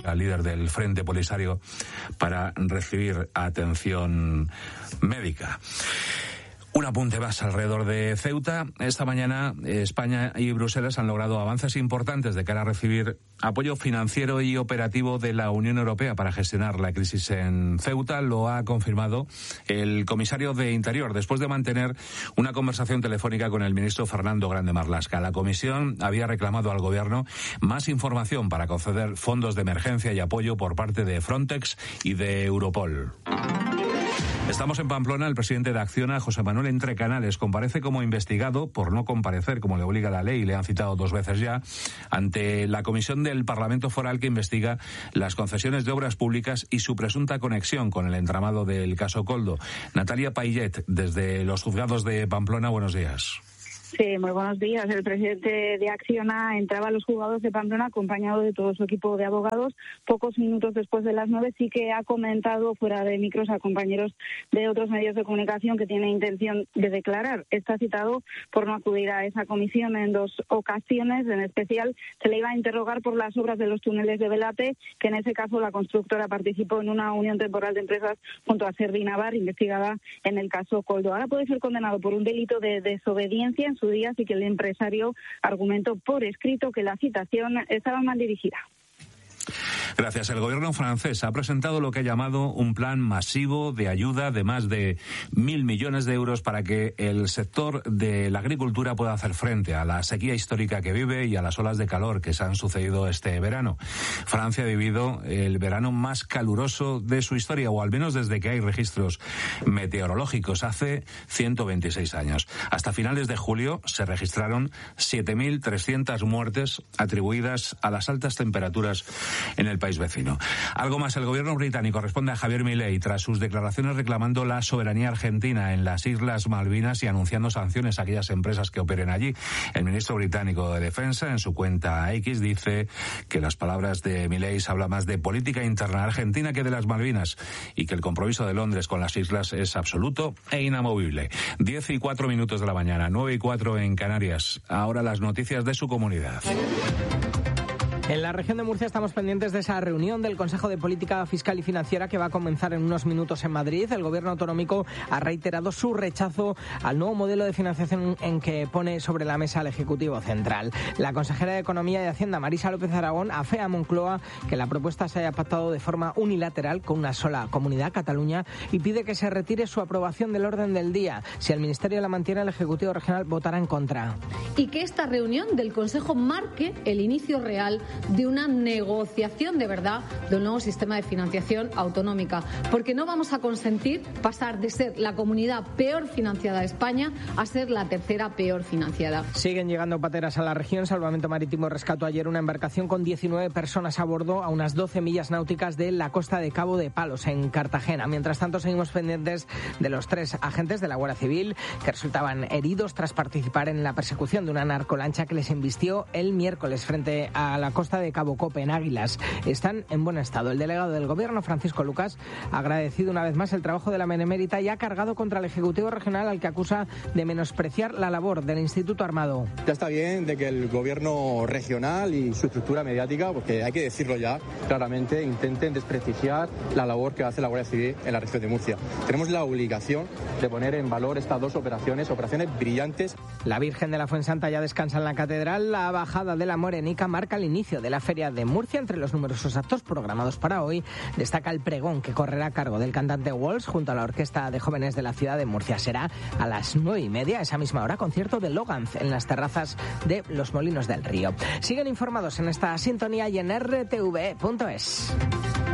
al líder del Frente Polisario para recibir atención médica. Un apunte más alrededor de Ceuta. Esta mañana España y Bruselas han logrado avances importantes de cara a recibir apoyo financiero y operativo de la Unión Europea para gestionar la crisis en Ceuta. Lo ha confirmado el comisario de Interior después de mantener una conversación telefónica con el ministro Fernando Grande Marlaska. La comisión había reclamado al gobierno más información para conceder fondos de emergencia y apoyo por parte de Frontex y de Europol. Estamos en Pamplona. El presidente de Acciona, José Manuel Entrecanales, comparece como investigado por no comparecer como le obliga la ley, le han citado 2 veces ya, ante la comisión del Parlamento Foral que investiga las concesiones de obras públicas y su presunta conexión con el entramado del caso Koldo. Natalia Payet, desde los juzgados de Pamplona, buenos días. Sí, muy buenos días. El presidente de Acciona entraba a los juzgados de Pamplona acompañado de todo su equipo de abogados. Pocos minutos después de las 9 sí que ha comentado fuera de micros a compañeros de otros medios de comunicación que tiene intención de declarar. Está citado por no acudir a esa comisión en 2 ocasiones. En especial se le iba a interrogar por las obras de los túneles de Velate, que en ese caso la constructora participó en una unión temporal de empresas junto a Servinavar, investigada en el caso Koldo. Ahora puede ser condenado por un delito de desobediencia. En su día sí que el empresario argumentó por escrito que la citación estaba mal dirigida. Gracias. El gobierno francés ha presentado lo que ha llamado un plan masivo de ayuda de más de 1.000 millones de euros para que el sector de la agricultura pueda hacer frente a la sequía histórica que vive y a las olas de calor que se han sucedido este verano. Francia ha vivido el verano más caluroso de su historia, o al menos desde que hay registros meteorológicos, hace 126 años. Hasta finales de julio se registraron 7.300 muertes atribuidas a las altas temperaturas en el país vecino. Algo más, el gobierno británico responde a Javier Milei tras sus declaraciones reclamando la soberanía argentina en las Islas Malvinas y anunciando sanciones a aquellas empresas que operen allí. El ministro británico de Defensa en su cuenta X dice que las palabras de Milei habla más de política interna argentina que de las Malvinas y que el compromiso de Londres con las islas es absoluto e inamovible. 10:04 de la mañana, 9:04 en Canarias. Ahora las noticias de su comunidad. En la región de Murcia estamos pendientes de esa reunión del Consejo de Política Fiscal y Financiera que va a comenzar en unos minutos en Madrid. El gobierno autonómico ha reiterado su rechazo al nuevo modelo de financiación en que pone sobre la mesa el Ejecutivo Central. La consejera de Economía y Hacienda, Marisa López Aragón, afea a Moncloa que la propuesta se haya pactado de forma unilateral con una sola comunidad, Cataluña, y pide que se retire su aprobación del orden del día. Si el Ministerio la mantiene, el Ejecutivo Regional votará en contra. Y que esta reunión del Consejo marque el inicio real de una negociación de verdad de un nuevo sistema de financiación autonómica, porque no vamos a consentir pasar de ser la comunidad peor financiada de España a ser la tercera peor financiada. Siguen llegando pateras a la región. Salvamento Marítimo rescató ayer una embarcación con 19 personas a bordo a unas 12 millas náuticas de la costa de Cabo de Palos, en Cartagena. Mientras tanto, seguimos pendientes de los 3 agentes de la Guardia Civil que resultaban heridos tras participar en la persecución de una narcolancha que les embistió el miércoles frente a la costa de Cabo Cope, en Águilas. Están en buen estado. El delegado del Gobierno, Francisco Lucas, ha agradecido una vez más el trabajo de la Benemérita y ha cargado contra el Ejecutivo Regional, al que acusa de menospreciar la labor del Instituto Armado. Ya está bien de que el Gobierno regional y su estructura mediática, porque hay que decirlo ya claramente, intenten desprestigiar la labor que hace la Guardia Civil en la región de Murcia. Tenemos la obligación de poner en valor estas 2 operaciones brillantes. La Virgen de la Fuensanta ya descansa en la catedral. La bajada de la Morenica marca el inicio de la Feria de Murcia. Entre los numerosos actos programados para hoy destaca el pregón que correrá a cargo del cantante Walsh junto a la Orquesta de Jóvenes de la ciudad de Murcia. Será a las 9:30, a esa misma hora, concierto de Loganz en las terrazas de Los Molinos del Río. Siguen informados en esta sintonía y en rtve.es.